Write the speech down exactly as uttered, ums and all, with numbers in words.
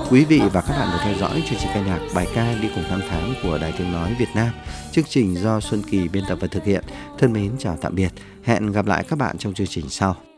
Quý vị và các bạn vừa theo dõi chương trình ca nhạc bài ca đi cùng năm tháng của Đài Tiếng nói Việt Nam. Chương trình do Xuân Kỳ biên tập và thực hiện. Thân mến chào tạm biệt. Hẹn gặp lại các bạn trong chương trình sau.